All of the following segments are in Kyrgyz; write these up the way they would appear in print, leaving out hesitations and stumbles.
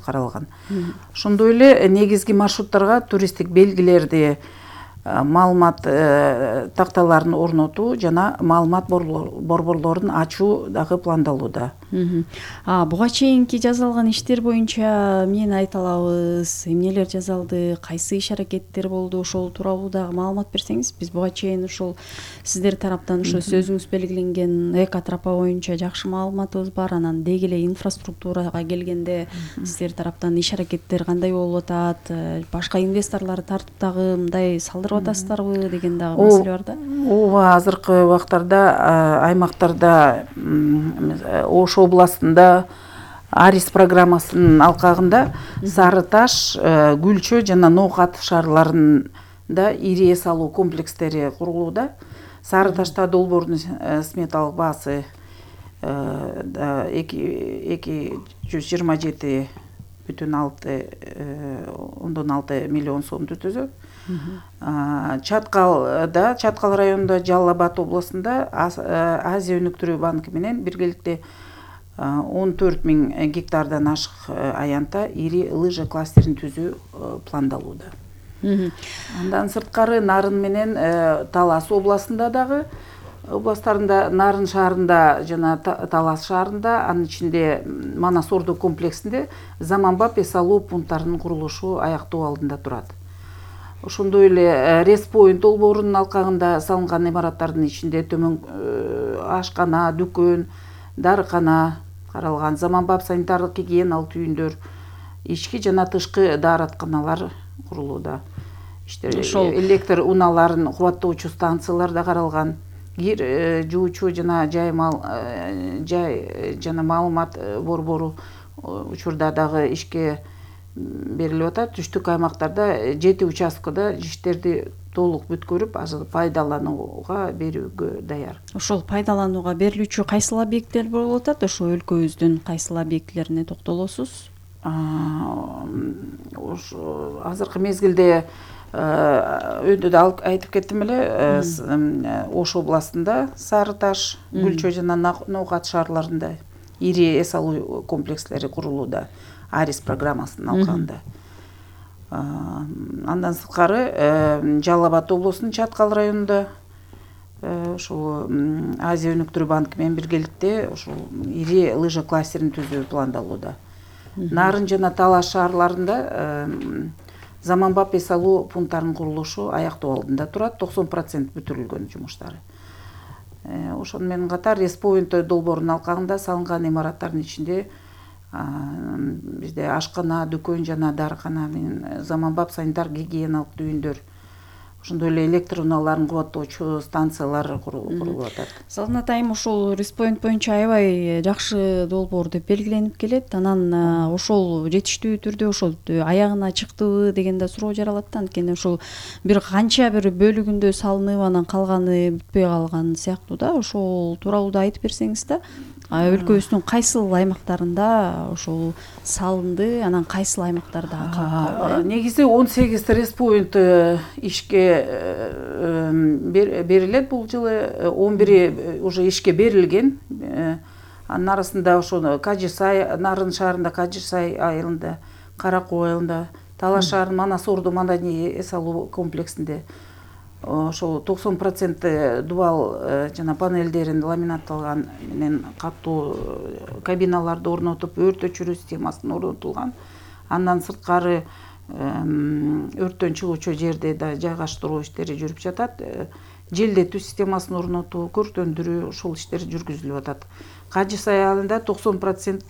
каралган. Ошондой эле негизги маршруттарга туристтик белгилерди, маалымат такталарын орнотуу жана маалымат борборлорун ачуу дагы пландалууда. Буга чейинки жасалган иштер боюнча эмнени айта алабыз? Эмнелер жасалды? Кайсы иш-аракеттер болду? Ошол тууралуу дагы маалымат берсеңиз, биз буга чейин ошол сиздер тараптан ошо сөзүңүз белгиленген экотропа боюнча жакшы маалыматыбыз бар. Анан деги эле инфраструктурага келгенде сиздер тараптан иш-аракеттер кандай болуп атат? Башка инвесторлорду тартып дагы мындай салдырып атасыздарбы деген дагы маселе бар да. Ооба, азыркы убактарда аймактарда Ош областында Арис программасынын алкагында Сары Таш, Гүлчө жана Ноокат шаарларында ири эс алуу комплекстери курулууда. Сары Ташта долбоордун сметалык баасы 227,6 миллион сомду түзөт. Чаткал районунда Жалал Абад областында Азия өнүктүрүү банкы менен биргеликте 14.000 гектардан ашык аянтта ири лыжа кластерин түзүү пландалууда. Андан сырткары Нарын менен Талас областында дагы областтарында Нарын шаарында жана Талас шаарында, анын ичинде Манас Орду комплексинде заманбап эс алуу пункттарынын курулушу аяктоо алдында турат. Ошондой эле Респоинт долбоорунун алкагында салынган имараттардын ичинде төмөн ашкана, дүкөн, дарыкана каралган, заманбап санитардык гигиеналык түйүндөр, ички жана тышкы дааратканалар курулууда. Электр унааларын кубаттоочу станциялар да каралган. Кир жуучу жана жай жана маалымат борбору учурда дагы ишке берилип атат. Түштүк аймактарда 7 участкада иштерди толук бүткөрүп, азыр пайдаланууга берүүгө даяр. Ошол пайдаланууга берилүүчү кайсыл объекттер болуп атат? Ошо өлкөбүздүн кайсыл объектилерине токтолосуз? Азыркы мезгилде өйдө да айтып кеттим эле, Ош областында Сары Таш, Гүлчө жана Ноокат шаарларында ири эс алуу комплекслери курулууда Арис программасынын алкагында. Андан сырткары Жалал Абад облусунун Чаткал районунда ошол Азия өнүктүрүү банкы менен биргеликте ошол ири лыжа кластерин түзүү пландалууда. Нарын жана Талас шаарларында заманбап эс алуу пункттарынын курулушу аяктоо алдында турат, 90% бүтүрүлгөн жумуштары. Ошону менен катар Респоинт долбоорунун алкагында салынган имараттардын ичинде бизде ашкана, дүкөн жана дарыкана менен заманбап санитар гигиеналык түйүндөр, ошондой эле электр унааларын кубаттоочу станциялар курулуп атат. Салтанат айым, ошол Респоинт боюнча аябай жакшы долбоор деп белгиленип келет. Анан ошол жетиштүү түрдө ошол аягына чыктыбы деген да суроо жаралат да. Анткени ошол бир канча бир бөлүгүндө салынып, анан калганы бүтпөй калган сыяктуу да. Ошол тууралуу да айтып берсеңиз да. Өлкөбүздүн кайсыл аймактарында ошол салынды, анан кайсыл аймактарда? Негизи 18 Респоинт ишке берилет бул жылы, 11 уже ишке берилген. Анын арасында ошо Кажысай, Нарын шаарында Кажысай айылында, Каракуу айылында, Талаш шаарынын Манас Орду маданий эс алуу комплексинде ошол 90% дубал жана панелдерин ламинатталган менен катуу кабиналарды орнотуп, өрт өчүрүү системасын орнотулган. Андан сырткары өрттөн чыгуучу жерде да жайгаштыруу иштери жүрүп жатат. Желдетүү системасын орнотуу, көрктөндүрүү, ошол иштер жүргүзүлүп атат. Кажысай айылында 90%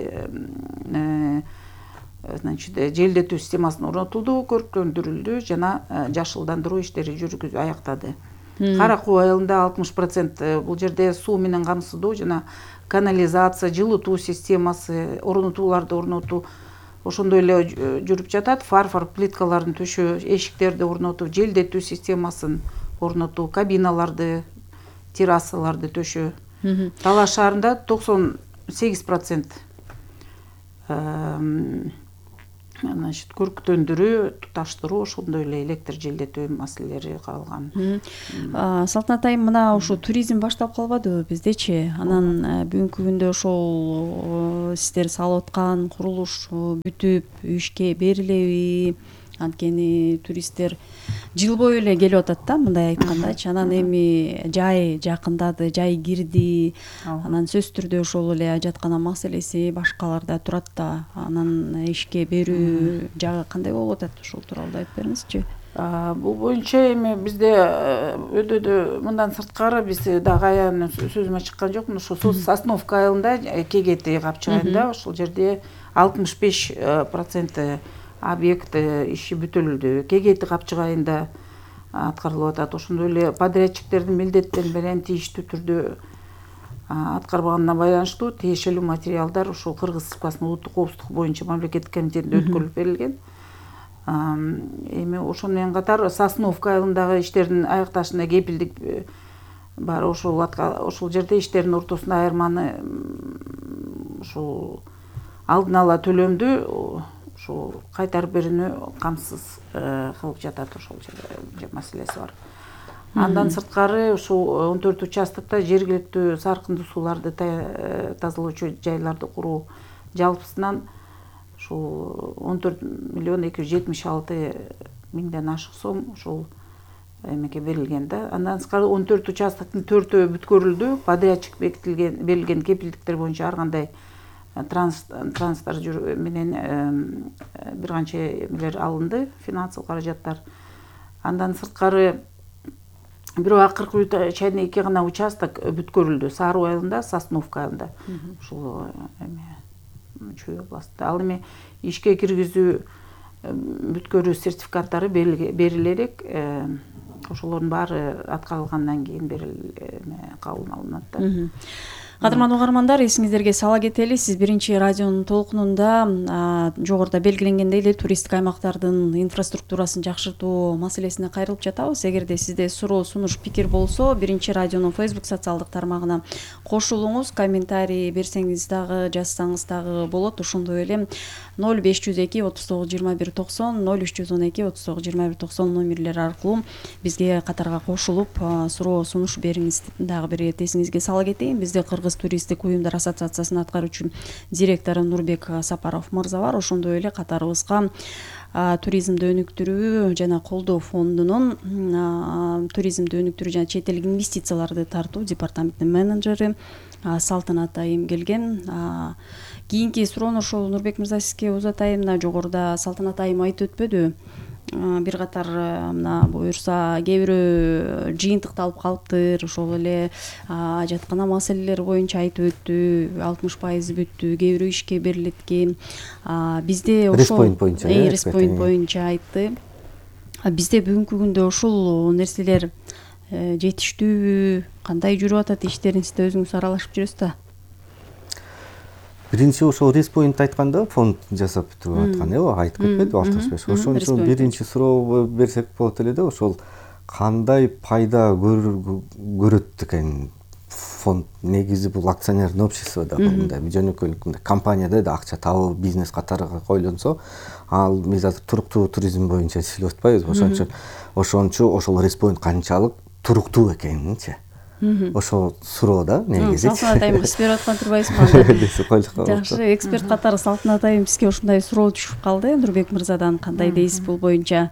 желдетүү системасын орнотулду, көрктөндүрүлдү жана жашылдандыруу иштери аяктады. Каракуу айылында 60% бул жерде суу менен камсыздоо жана канализация, жылытуу системасы, орнотууларды орнотуу ошондой эле жүрүп жатат. Фарфор плиткаларын төшөө, эшиктерди орнотуу, желдетүү системасын орнотуу, кабиналарды, террасаларды төшөө. Талаш шаарында 98% значит көрктөндүрүү, туташтыруу, ошондой эле электр желдетүү маселелери калган. Салтанат айым, мына ушу туризм башталып калбадыбы биздечи? Анан бүгүнкү күндө ошол сиздер салып аткан курулуш бүтүп ишке берилеби? Анткени туристтер жыл бою эле келип атат да, мындай айткандачы. Анан эми жай жакындады, жай кирди. Анан сөзсүз түрдө ошол эле ажаткана маселеси башкаларда турат да. Анан ишке берүү жагы кандай болуп атат? Ушул тууралуу да айтып бериңизчи. Бул боюнча эми бизде өйдөдө мындан сырткары биз дагы аябын сөзүмө чыккан жокмун. Ошо Сосновка айылында Кегети капчыгайында ошол жерде 65% объект иши бүтүрүлдү. Кегети капчыгайында аткарылып атат. Ошондой эле подрядчиктердин милдеттерин менен тийиштүү түрдө аткарбаганына байланыштуу тиешелүү материалдар ушул Кыргыз Республикасынын улуттук коопсуздук боюнча мамлекеттик комитетине өткөрүлүп берилген. Эми ошону менен катар Сосновка айылындагы иштердин аякташына кепилдик бар. Ошол жерде иштердин ортосунда айырманы ушул алдын ала төлөмдү ушул кайтарып берүүнү камсыз кылып жатат, ошол жерде маселеси бар. Андан сырткары ушул 14 участокто жергиликтүү саркындуу сууларды тазалоочу жайларды куруу жалпысынан ушул 14 миллион 276 миңден ашык сом ушул эмеге берилген да. Андан сырткары 14 участоктун 4-өө бүткөрүлдү. Подрядчик берилген кепилдиктер боюнча ар кандай транспорт менен бир канча эмелер алынды, финансылык каражаттар. Андан сырткары бирок акыркы чейин 2 гана участок бүткөрүлдү. Саруу айылында, Сосновка айылында. Ушул Чүй областында. Ал эми ишке киргизүү бүткөрүү сертификаттары бериле элек. Ошолордун баары аткарылгандан кийин кабыл алынат да. Кадырман угармандар, эсиңиздерге сала кетели, сиз биринчи радионун толкунунда жогоруда белгиленгендей эле туристтик аймактардын инфраструктурасын жакшыртуу маселесине кайрылып жатабыз. Эгерде сизде суроо, сунуш, пикир болсо, биринчи радионун Facebook социалдык тармагына кошулуңуз, комментарий берсеңиз дагы, жазсаңыз дагы болот. Ошондой эле 0502 39 21 90, 0312 39 21 90 номерлери аркылуу бизге катарга кошулуп, суроо, сунуш бериңиз. Дагы бир ирет эсиңизге сала кетейин, бизде Кыргыз туристтик уюмдар ассоциациясынын аткаруучу директору Нурбек Сапаров мырза бар. Ошондой эле катарыбызга туризмди өнүктүрүү жана колдоо фондунун туризмди өнүктүрүү жана чет элдик инвестицияларды тартуу департаментинин менеджери Салтанат айым келген. Кийинки суроону ошол Нурбек мырза сизге узатайын. Мына жогоруда Салтанат айым айтып өтпөдү? Бир катар мына буюрса кээ бирөө жыйынтыкталып калыптыр, ошол эле ажаткана маселелери боюнча айтып өттү, 60% бүттү, кээ бирөө ишке берилет экен. Бизде ошол респоинт боюнча айтты. Бизде бүгүнкү күндө ушул нерселер жетиштүүбү, кандай жүрүп атат иштериң, сиз өзүңүз аралашып жүрөсүз да? Биринчи ошол респоинт айтканда фонд жасап бүтүп аткан, айтып кетпедиби 65. Ошон үчүн биринчи суроо берсек болот эле да, ошол кандай пайда көрөт экен фонд? Негизи бул акционерный общество да, мындай жөнөкөйлүк компанияда да акча табуу бизнес катары койлонсо, ал биз азыр туруктуу туризм боюнча иштеп атпайбызбы? Ошон үчүн ошол респоинт канчалык туруктуу экенинчи ошол суроо да негизи. Салтанат айым кыз берип аткан турбайсызбы? Жакшы, эксперт катары Салтанат айым бизге ушундай суроо түшүп калды. Нурбек мырзадан кандай дейсиз бул боюнча?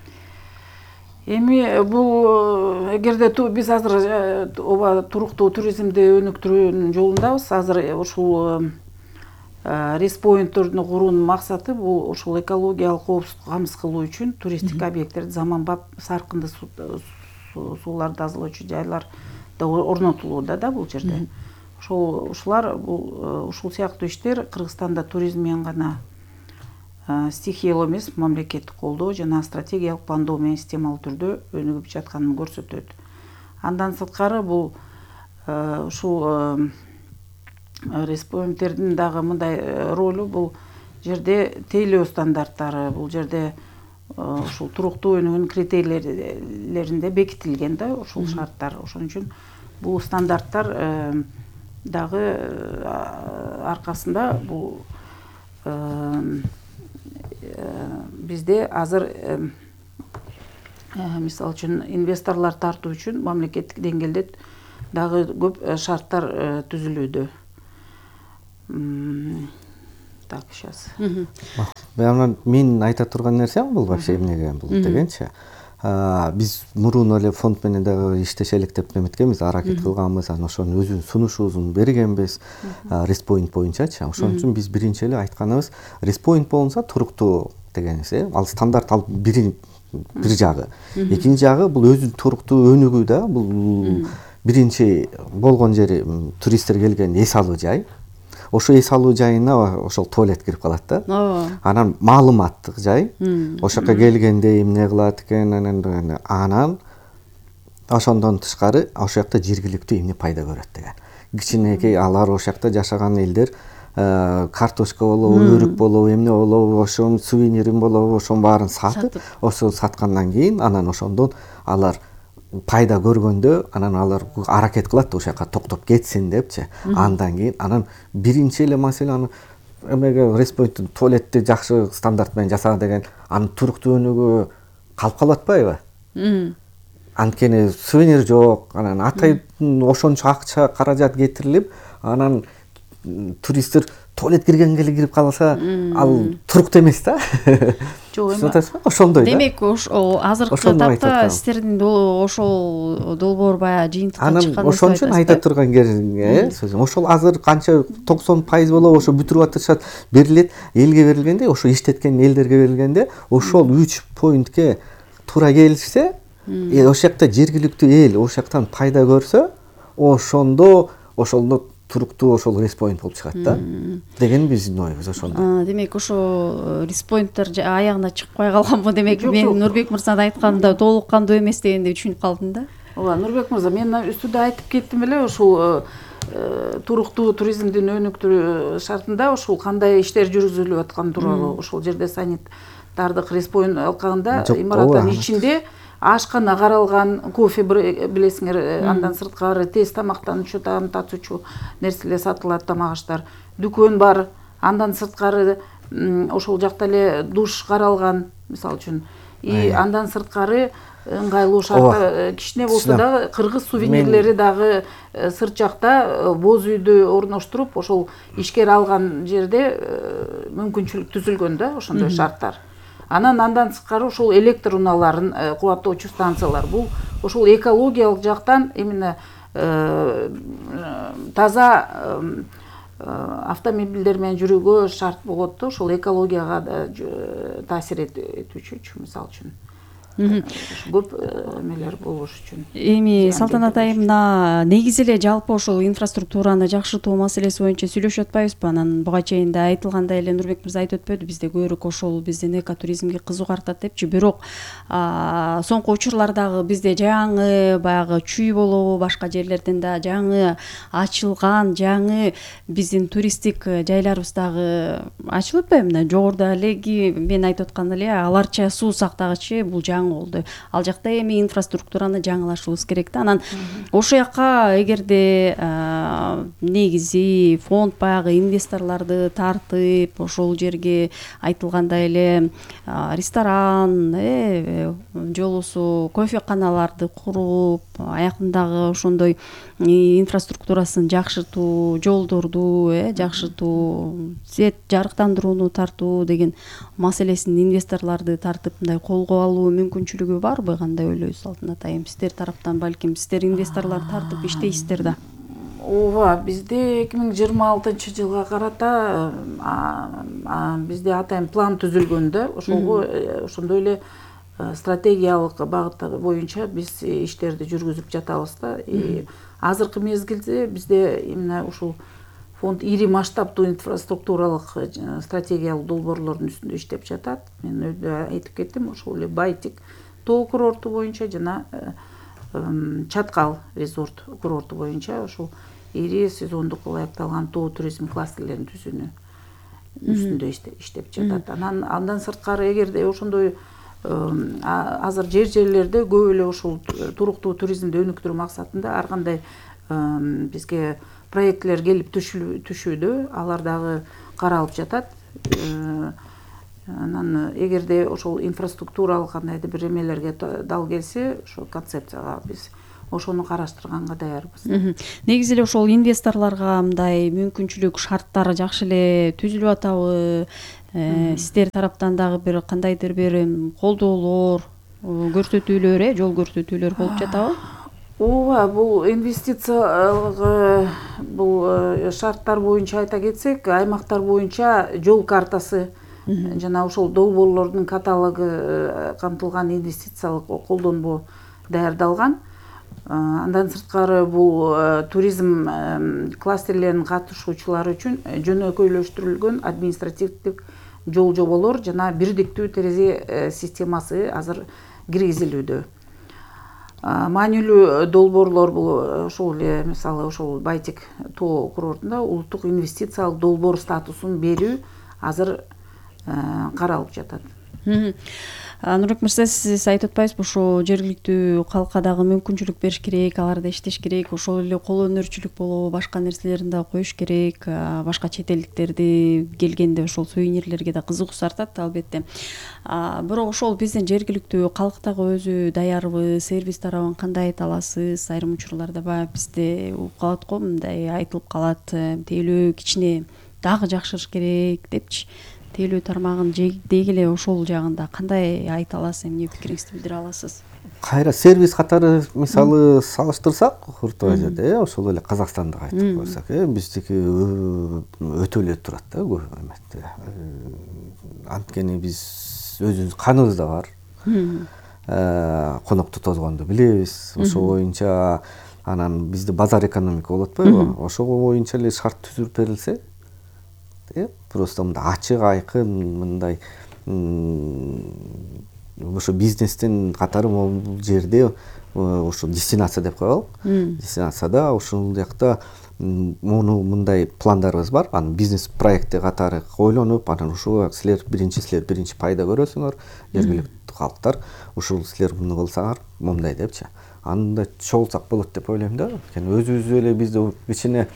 Эми бул эгерде биз азыр туруктуу туризмди өнүктүрүүнүн жолундабыз. Азыр ушул респоинттерди куруунун максаты бул ушул экологиялык коопсуздукту камсыз кылуу үчүн туристтик объекттерди заманбап саркынды сууларды тазалоочу жайлар орнотулууда да бул жерде. Ушулар ушул сыяктуу иштер Кыргызстанда туризм менен гана стихиялуу эмес, мамлекеттик колдоо жана стратегиялык пландоо менен системалуу түрдө өнүгүп жатканын көрсөтөт. Андан сырткары бул ушул респоинттердин дагы мындай ролу бул жерде тейлөө стандарттары, бул жерде ушул туруктуу өнүгүүнүн критерийлеринде бекитилген да ушул шарттар. Ошон үчүн бул стандарттар дагы аркасында бул бизде азыр мисалы үчүн инвесторлор тартуу үчүн мамлекеттик деңгээлде дагы көп шарттар түзүлүүдө. Так, сейчас. Мен айта турган нерсем бул вообще эмнеге бул дегенчи. Биз мурун эле фонд менен дагы иштешелик деп неметкенбиз, аракет кылганбыз, анан ошонун өзүнүн сунушубузун бергенбиз, респоинт боюнчачы. Ошон үчүн биз биринчи эле айтканыбыз, респоинт болсо туруктуу дегенибиз, ал стандарт, ал бир жагы. Экинчи жагы бул өзүнүн туруктуу өнүгүү да, бул биринчи болгон жери туристтер келген эс алуу жай. Ошо эс алуу жайына ошол туалет кирип калат да. Анан маалыматтык жай. Ошол жака келгенде эмне кылат экен, анан ошондон тышкары ошол жакта жергиликтүү эмне пайда көрөт деген. Кичинекей алар ошол жакта жашаган элдер картошка болобу, өрүк болобу, эмне болобу, ошонун сувенирин болобу, ошонун баарын сатып, ошо саткандан кийин анан ошондон алар пайда көргөндө, анан алар аракет кылат ошол жака токтоп кетсин депчи. Андан кийин анан биринчи эле маселе аны эмеге респоинт туалетти жакшы стандарт менен жасага деген, анын туруктуу өнүгүү калып калып атпайбы? Анткени сувенир жок, анан атайын ошончо акча каражат кетирилип, анан туристтер туалет киргенге эле кирип калса, ал туруктуу эмес да. Жок, ошондой да. Демек, азыркы тапта сиздердин ошол долбоор баягы жыйынтыкка чыккан. Анан ошон үчүн айта турган сөзүм, ошол азыр канча 90% болобу, ошо бүтүрүп атышат, берилет, элге берилгенде, ошо иштеткен элдерге берилгенде, ошол 3 поинтке туура келишсе, ошол жакта жергиликтүү эл ошол жактан пайда көрсө, ошондо туруктуу ошол респоинт болуп чыгат да деген биздин оюбуз ошондо. Демек ошо респоинттер аягына чыкпай калганбы? Демек мен Нурбек мырзанын айтканында толук кандуу эмес дегенди түшүнүп калдым да. Ооба, Нурбек мырза, мен үстүдө айтып кеттим эле, ушул туруктуу туризмдин өнүктүрүү шартында ушул кандай иштер жүргүзүлүп атканы тууралуу, ошол жерде санитардык респоинт алкагында имараттын ичинде ашкана каралган, кофе билесиңер, андан сырткары тез тамактануучу, таам татуучу нерселер сатылат, тамак аштар, дүкөн бар, андан сырткары ошол жакта эле душ каралган, мисалы үчүн. Андан сырткары ыңгайлуу шартта кичине болсо дагы кыргыз сувенирлери дагы сырт жакта боз үйдү орноштуруп, ошол ишкер алган жерде мүмкүнчүлүк түзүлгөн да, ошондой шарттар. Андан сырткары ошол электр унааларын кубаттоочу станциялар, бул ошол экологиялык жактан именно таза автомобилдер менен жүрүүгө шарт болот да, ошол экологияга да таасир этүүчү, мисалы үчүн. Көп эмелер болуш үчүн. Эми Салтанат айымына негизи эле жалпы ошол инфраструктураны жакшыртуу маселеси боюнча сүйлөшүп атпайбызбы? Анан буга чейин да айтылгандай эле Нурбек мырза айтып өтпөдү, бизде көбүрөөк ошол биздин экотуризмге кызыгуу артат депчи. Бирок соңку учурлардагы бизде жаңы баягы чүй болобу, башка жерлерден да жаңы ачылган, жаңы биздин туристтик жайларыбыз дагы ачылып атпайбы? Мына жогоруда элеги мен айтып аткан эле аларча суу сактагычы, бул болду. Ал жакта эми инфраструктураны жаңылашыбыз керек да. Анан ошол жака эгерде негизи фонд баягы инвесторлорду тартып, ошол жерге айтылгандай эле ресторан, же болбосо кофеканаларды куруп, аягындагы ошондой инфраструктурасын жакшыртуу, жолдорду жакшыртуу, свет жарыктандырууну тартуу деген маселесин инвесторлорду тартып мындай колго алуу мүмкүнчүлүгү барбы? Кандай ойлойсуз, Салтанат айым? Сиздер тараптан балким сиздер инвесторлорду тартып иштейсиздер да. Ооба, бизде 2026-жылга карата бизде атайын план түзүлгөн да, ошондой эле стратегиялык багыт боюнча биз иштерди жүргүзүп жатабыз да. Азыркы мезгилде бизде именно ушул фонд ири масштабтуу инфраструктуралык стратегиялык долбоорлордун үстүндө иштеп жатат. Мен өйдө айтып кеттим, ошол эле Байтик тоо курорту боюнча жана Чаткал резорт курорту боюнча ошол ири сезондук ылайыкталган тоо туризм кластерлерин түзүүнү үстүндө иштеп жатат. Андан сырткары эгерде ошондой азыр жерлерде көп эле ушул туруктуу туризмди өнүктүрүү максатында ар кандай бизге проектлер келип түшүүдө, алар дагы каралып жатат. Анан эгерде ошол инфраструктуралык кандайдыр бир эмелерге дал келсе, ошол концепцияга биз ошону караштырганга даярбыз. Негизи эле ошол инвесторлорго мындай мүмкүнчүлүк шарттары жакшы эле түзүлүп атабы? Сиздер тараптан дагы бир кандайдыр бир колдоолор, көрсөтүүлөр, жол көрсөтүүлөр болуп жатабы? Ооба, бул инвестициялык бул шарттар боюнча айта кетсек, аймактар боюнча жол картасы жана ошол долбоорлордун каталогу камтылган инвестициялык колдонмо даярдалган. Андан сырткары бул туризм кластерлеринин катышуучулары үчүн жөнөкөйлөштүрүлгөн административдик жол жоболор жана бирдиктүү терезе системасы азыр киргизилүүдө. Маанилүү долбоорлор бул ошол эле мисалы ошол Байтек тоо курортунда улуттук инвестициялык долбоор статусун берүү азыр каралып жатат. Нурбек мырза, сиз айтып атпайсызбы, ошо жергиликтүү калкка дагы мүмкүнчүлүк бериш керек, алар да иштеш керек, ошол эле кол өнөрчүлүк болобу, башка нерселерин да коюш керек, башка чет элдиктерди келгенде ошол сувенирлерге да кызыгуусу артат албетте. Бирок ошол биздин жергиликтүү калк дагы өзү даярбы, сервис тарабын кандай айта аласыз? Айрым учурларда баягы бизде угуп калат го, мындай айтылып калат, тейлөө кичине дагы жакшырыш керек депчи. Тейлөө тармагын деги эле ошол жагында кандай айта аласыз, эмне пикириңизди билдире аласыз? Кайра сервис катары мисалы салыштырсак, Куртуй жерде ошол эле Казакстандык айтып койсок, биздики өтө эле турат да көп эметте. Анткени биз өзүбүз каныбызда бар. Конокту тозгонду билебиз. Ошол боюнча анан бизде базар экономика болот атпайбы? Ошол боюнча эле шарт түзүп берилсе, просто мындай ачык айкын мындай ошо бизнестин катары бул жерде ошо дестинация деп коелу. Дестинацияда ошол жакта муну мындай пландарыбыз бар. Анан бизнес проекти катары ойлонуп, анан ушул силер биринчи пайда көрөсүңөр, жергиликтүү калктар, ушул силер муну кылсаңар, мындай депчи. Анда чогулсак болот деп ойлойм да. Анткени өзүбүз эле бизде кичине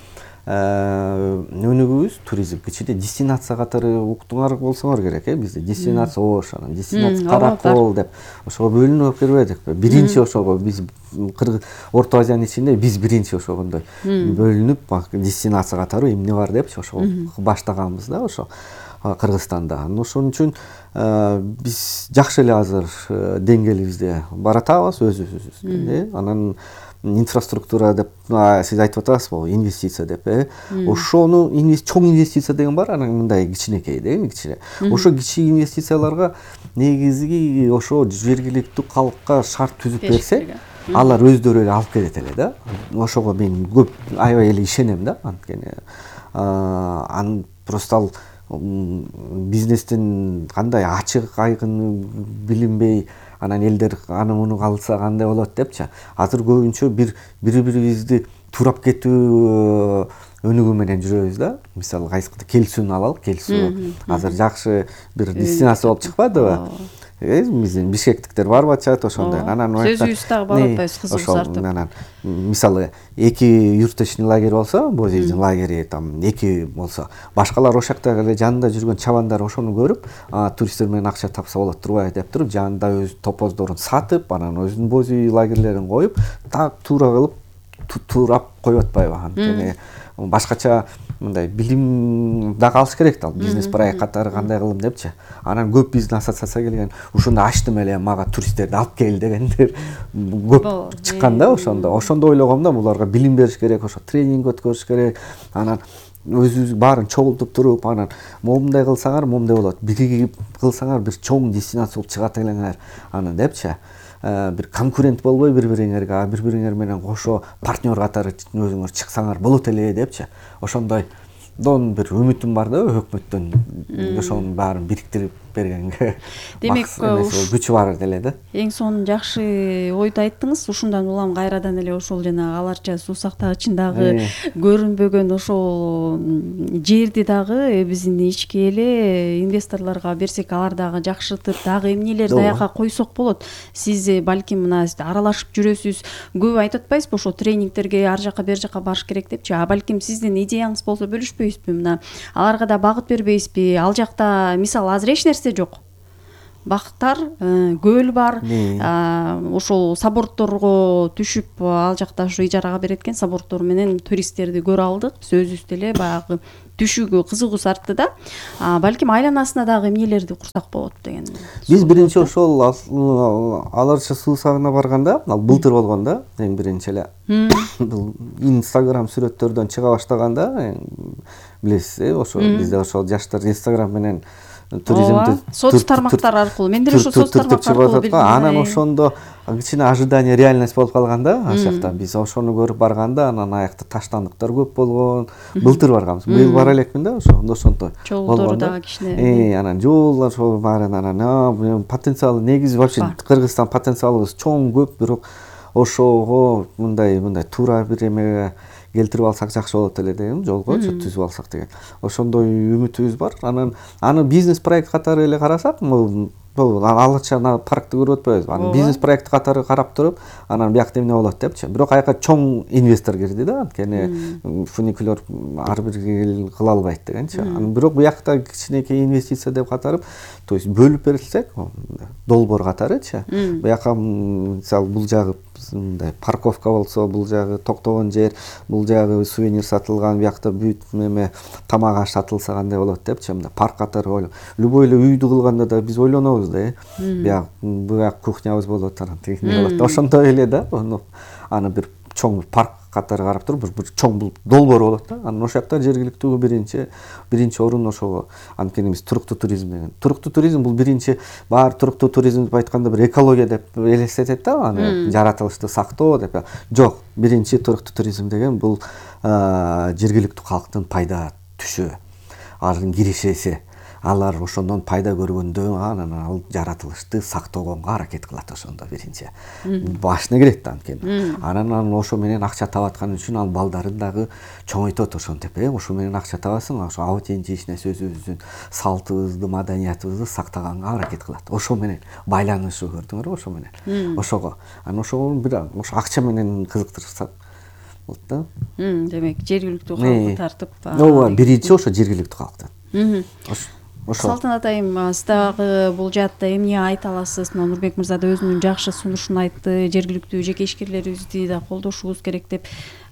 өнүгүүбүз туризм кичине дестинация катары уктуңар болсоңор керек, бизде дестинация Ош, анан дестинация Каракол деп ошого бөлүнүп бербедикпи? Биринчи ошого биз Орто Азиянын ичинде биз биринчи ошогондой бөлүнүп дестинация катары эмне бар депчи ошо баштаганбыз да ошо Кыргызстанда. Ошон үчүн биз жакшы эле азыр деңгээлибизде баратабыз өзүбүз. Анан инфраструктура деп сиз айтып атасызбы, инвестиция деп, ошону чоң инвестиция деген бар, анан мындай кичинекей кичине. Ошо кичи инвестицияларга негизи ошо жергиликтүү калкка шарт түзүп берсе, алар өздөрү эле алып келет эле да. Ошого мен көп аябай эле ишенем да, анткени просто ал бизнестин кандай ачык айкын билинбей, анан элдер аны муну калса кандай болот депчи. Азыр көбүнчө бири-бирибизди турап кетүү өнүгүү менен жүрөбүз да. Мисалы кайсыкты келсүүнү алалы, келсүү азыр жакшы бир дестинация болуп чыкпадыбы? Биздин бишкектиктер барып атышат ошондой. Анан сөзүбүз дагы барып атпайбыз, кызыгуусу артып. Анан мисалы эки юрточный лагерь болсо, Бозиздин лагери там эки болсо, башкалар ошол жакта эле жанында жүргөн чабандар ошону көрүп, туристтер менен акча тапса болот турбайбы деп туруп, жанында өз топоздорун сатып, анан өзүнүн Бози лагерлерин коюп, так туура кылып турап коюп атпайбы? Анткени башкача мындай билим да калыш керек да, бизнес проект катары кандай кылым депчи. Анан көп биздин ассоциация келген, ушуну ачтым эле, мага туристтерди алып кел дегендер көп чыккан да ошондо. Ошондо ойлогом да, буларга билим бериш керек, ошо тренинг өткөрүш керек. Анан өзүбүз баарын чогултуп туруп, анан момундай кылсаңар, момундай болот. Биригип кылсаңар бир чоң дестинация болуп чыгат элеңер, анан депчи. Бир конкурент болбой бири-бириңер менен кошо партнер катары өзүңөр чыксаңар болот эле депчи. Ошондой бир үмүтүм бар да өкмөттөн, ошонун баарын бириктирип бергенге. Демек, күчү бар эле да. Эң сонун жакшы ойду айттыңыз. Ушундан улам кайрадан эле ошол жана аларча суу сактагычындагы көрүнбөгөн ошол жерди дагы биздин ички эле инвесторлорго берсек, алар дагы жакшыртып, дагы эмнелерди аяка койсок болот. Сиз балким мына аралашып жүрөсүз, көп айтып атпайсызбы, ошо тренингтерге ар жака бер жака барыш керек депчи. Балким сиздин идеяңыз болсо бөлүшпөйсүзбү? Мына аларга да багыт бербейсизби? Ал жакта мисалы азыр эч нерсе нерсе жок. Бактар, көл бар. Ошол сабордторго түшүп ал жакта ушу ижарага берет экен. Сабордтор менен туристтерди көрө алдык. Биз өзүбүз деле баягы түшүүгө кызыгуусу артты да. Балким айланасына дагы эмнелерди курсак болот деген. Биз биринчи ошол Аларча суу сагына барганда, ал былтыр болгон да, эң биринчи эле. Бул Instagram сүрөттөрдөн чыга баштаганда, билесиз, ошо бизде ошол жаштар Instagram менен туризмди соц тармактар аркылуу, мен деле ошо соц тармактар аркылуу билдим. Анан ошондо кичине ожидание реальность болуп калганда, ошакта биз ошону көрүп барганда, анан аякта таштандыктар көп болгон. Былтыр барганбыз. Быйыл бара элекмин да, ошондо. Жолдору дагы кичине. Анан жолдор ошо баарын анан потенциалы негизи вообще Кыргызстан потенциалыбыз чоң, көп, бирок ошого мындай туура бир эмеге келтирип алсак жакшы болот эле деген, жолгочу түзүп алсак деген. Ошондой үмүтүбүз бар. Анан аны бизнес проект катары эле карасак, бул Аларча паркты көрүп атпайбызбы? Аны бизнес проект катары карап туруп, анан биякта эмне болот депчи. Бирок аяка чоң инвестор кирди да, анткени фуникулер ар бир эл кыла албайт дегенчи. Анан бирок биякта кичинекей инвестиция деп катарып, то есть бөлүп берилсек, долбоор катарычы. Бияка мисалы бул жагы мындай парковка болсо, бул жагы токтогон жер, бул жагы сувенир сатылган, биякта бүт эме тамак аш сатылса кандай болот депчи. Мындай парк катары ойлоп. Любой эле үйдү кылганда да биз ойлонобуз да, бияк кухнябыз болот, анан тигине болот. Ошондой эле да, аны бир чоң парк катары карап туруп, бир чоң бул долбоор болот да. Анан ошол жакта жергиликтүү биринчи орун ошого. Анткени биз туруктуу туризм деген. Туруктуу туризм бул биринчи баары туруктуу туризм деп айтканда бир экология деп элестетет да, аны жаратылышты сактоо деп. Жок, биринчи туруктуу туризм деген бул жергиликтүү калктын пайда түшү, алардын киришеси. Алар ошондон пайда көргөндө анан ал жаратылышты сактоого аракет кылат ошондо биринчи. Башына келет да анткени. Анан ошо менен акча таап аткан үчүн ал балдарын дагы чоңойтот ошентип, ошо менен акча табасың, ошо абытенчи иш нерсе өзүбүздүн салтыбызды, маданиятыбызды сактаганга аракет кылат. Ошо менен байланышы көрдүңөрбү, ошо менен. Ошого. Анан ошого бир ошо акча менен кызыктырсак болот да. Демек, жергиликтүү калкты тартып. Ооба, биринчи ошо жергиликтүү калктан. Салтанат айым, сиз дагы бул жаатта эмне айта аласыз? Нурбек мырза да өзүнүн жакшы сунушун айтты, жергиликтүү жеке ишкерлерибизди да колдошубуз керек деп.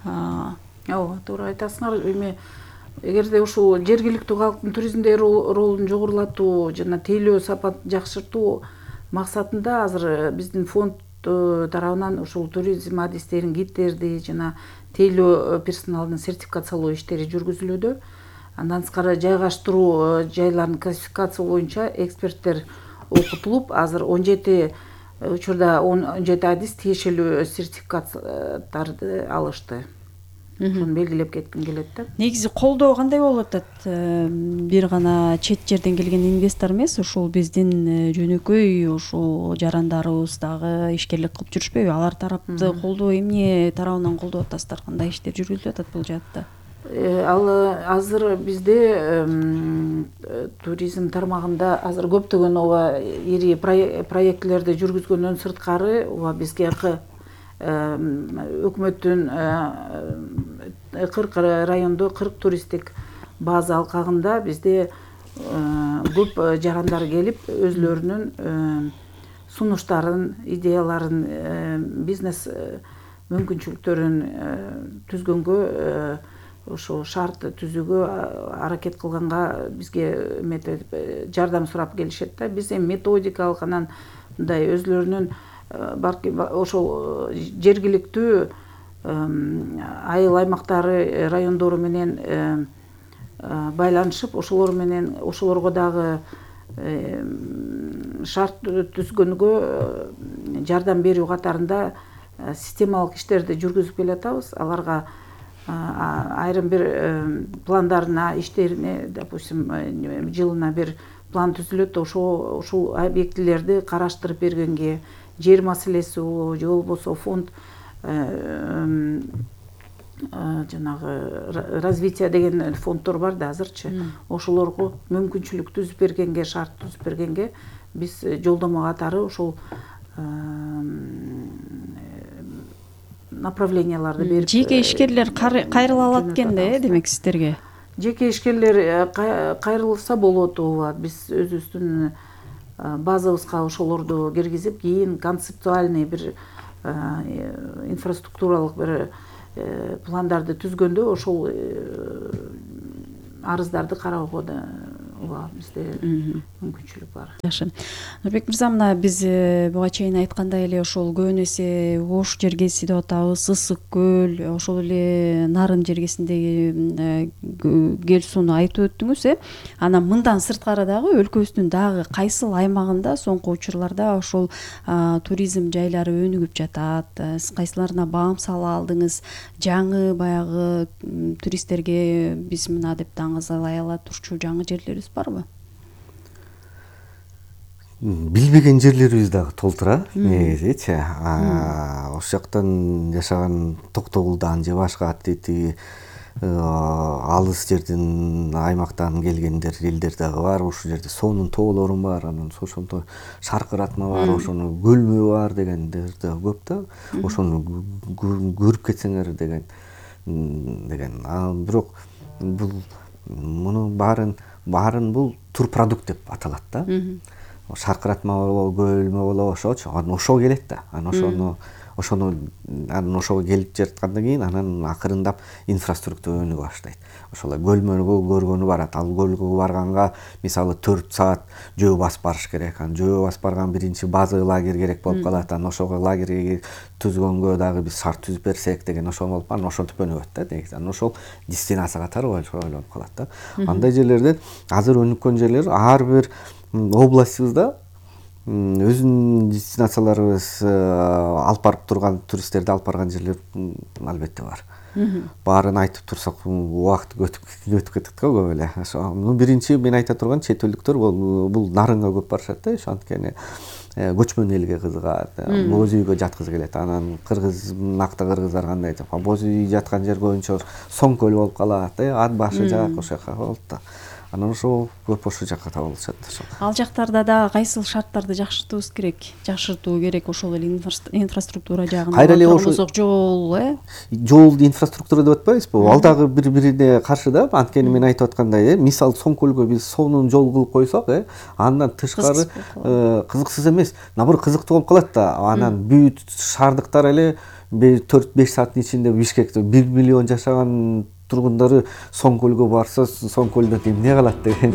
Ооба, туура айтасыңар. Эми эгерде ушул жергиликтүү калктын туризмдеги ролун жогорулатуу жана тейлөө сапат жакшыртуу максатында азыр биздин фонд тарабынан ушул туризм адистерин, гидтерди жана тейлөө персоналдын сертификациялоо иштери жүргүзүлүүдө. Андан тышкары жайгаштыруу жайларын классификациялоо боюнча эксперттер окутулуп, азыр 17 учурда 17 адис тиешелүү сертификаттарды алышты. Ошону белгилеп кетким келет да. Негизи колдоо кандай болуп атат? Бир гана чет жерден келген инвестор эмес, ушул биздин жөнөкөй ушул жарандарыбыз дагы ишкерлик кылып жүрүшпөйбү? Алар тарапты колдоо эмне тарабынан колдоп атасыздар? Кандай иштер жүргүзүлүп атат бул жаатта? Ал азыр бизде туризм тармагында азыр көптөгөн ооба ири проектилерди жүргүзгөндөн сырткары ооба бизге өкмөттүн 40 райондо 40 туристтик база алкагында бизде көп жарандар келип өзлөрүнүн сунуштарын, идеяларын, бизнес мүмкүнчүлүктөрүн түзгөнгө, ошо шарт түзүүгө аракет кылганга бизге жардам сурап келишет да. Биз эми методикалык анан мындай өзлөрүнүн ошол жергиликтүү айыл аймактары, райондору менен байланышып, ошолорго дагы шарт түзгөнгө жардам берүү катарында системалык иштерди жүргүзүп келатабыз. Аларга айрым бир пландарына, иштерине, допустим, жылына бир план түзүлөт. Ошол объектилерди караштырып бергенге, жер маселеси же болбосо фонд жанагы развитие деген фонддор бар да азырчы. Ошолорго мүмкүнчүлүк түзүп бергенге, шарт түзүп бергенге биз жолдомо катары ошол направленияларды берип. Жеке ишкерлер кайрыла алат экен да, демек сиздерге. жеке ишкерлер кайрылса болот. Ооба, биз өзүбүздүн базабызга ошолорду киргизип, кийин концептуальный бир инфраструктуралык бир пландарды түзгөндө ошол арыздарды кароого да ооба бизде мүмкүнчүлүк бар. Жакшы. Нурбек мырза, мына биз буга чейин айткандай эле ошол көбүн эсе ош жергеси деп атабыз, ысык көл, ошол эле нарын жергесиндеги кел сууну айтып өттүңүз. Анан мындан сырткары дагы өлкөбүздүн дагы кайсыл аймагында соңку учурларда ошол туризм жайлары өнүгүп жатат. Сиз кайсыларына баам сала алдыңыз? Жаңы баягы туристтерге биз мына деп таңызалай ала турчу жаңы жерлерибиз барбы? Билбеген жерлерибиз дагы толтура негизичи. Ошол жактан жашаган Токтогулдан же башка тиги алыс жерден аймактан келгендер элдер дагы бар. Ушул жерде сонун тоолорум бар, анан ошондо шаркыратма бар, ошону көлмө бар дегендер да көп да. Ошону көрүп кетсеңер деген. Бирок бул муну баарын бул турпродукт деп аталат да. Шаркыратма болобу, көлмө болобу, ошочу. Анан ошого келет да. Анан ошого келип жаткандан кийин анан акырындап инфраструктура өнүгө баштайт. Ошол көлмөнү көргөнү барат. Ал көлгө барганга мисалы 4 саат жөө басып барыш керек. Анан жөө басып барган биринчи база лагерь керек болуп калат. Анан ошого лагерьге түзгөнгө дагы биз шарт түзүп берсек деген ошол болуп, анан ошентип өнүгөт да негизи. Анан ошол дестинация катары ойлонуп калат да. Андай жерлерден азыр өнүккөн жерлер ар бир областыбызда өзүнүн дестинацияларыбыз алып барып турган, туристтерди алып барган жерлер албетте бар. Баарын айтып турсак убакыт өтүп кетет го көп эле. Биринчи мен айта турган чет элдиктер бул нарынга көп барышат да, ошо анткени көчмөн элге кызыгат, боз үйгө жаткысы келет. Анан накта кыргыздар кандай айтат, боз үй жаткан жер көбүнчө Соң көл болуп калат, ат башы жак ошол жака болот да. Анан ошол көп ошол жакка табылышат. Ал жактарда да кайсыл шарттарды жакшыртуу керек, ошол эле инфраструктура жагында. Кайра эле ошол жол инфраструктура деп атпайбызбы? Ал дагы бири-бирине каршы да. Анткени мен айтып аткандай, мисалы Соң көлгө биз сонун жол кылып койсок, андан тышкары кызыксыз эмес, наоборот кызыктуу болуп калат да. Анан бүт шаардыктар эле 4-5 сааттын ичинде Бишкекте 1 миллион жашаган тургундары Соң көлгө барса, Соң көлдө эмне калат деген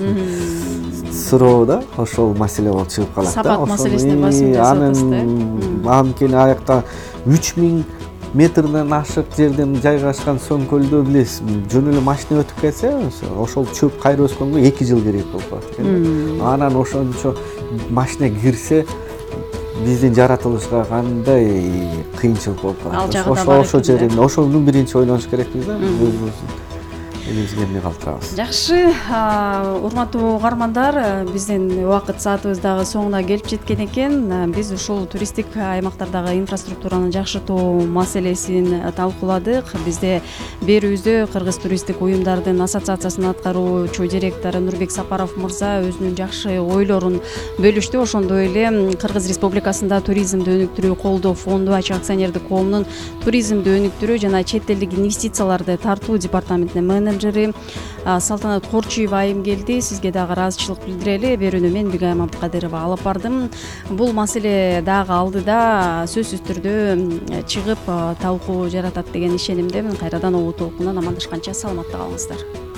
суроо да, ошол маселе болуп чыгып калат да. Сапат маселесине басым жасатасыз. Анткени аякта 3000 метрден ашык жерден жайгашкан Соң көлдө билесиз, жөн эле машина өтүп кетсе, ошол чөп кайра өскөнгө 2 жыл керек болуп калат. Анан ошончо машина кирсе, биздин жаратылышка кандай кыйынчылык болуп калат. Ошол жерин, ошону биринчи ойлонуш керекпиз да. Элибизге эмне калтырабыз. Жакшы, урматтуу угармандар, биздин убакыт саатыбыз дагы соңуна келип жеткен экен. Биз ушул туристтик аймактардагы инфраструктураны жакшыртуу маселесин талкууладык. Бизде берүүбүздө Кыргыз туристтик уюмдардын ассоциациясынын аткаруучу директору Нурбек Сапаров мырза өзүнүн жакшы ойлорун бөлүштү. Ошондой эле Кыргыз Республикасында туризмди өнүктүрүү колдоо фонду ачык акционердик коомунун туризмди өнүктүрүү жана чет элдик инвестицияларды тартуу департаментинин менеджери Салтанат Корчуева айым келди. Сизге дагы ыраазычылык билдирели. Берүүнү мен Бигайым Абдыкадырова алып бардым. Бул маселе дагы алдыда сөзсүз түрдө чыгып талкуу жаратат деген ишенимдемин. Кайрадан улуу толкундан амандашканча саламатта калыңыздар.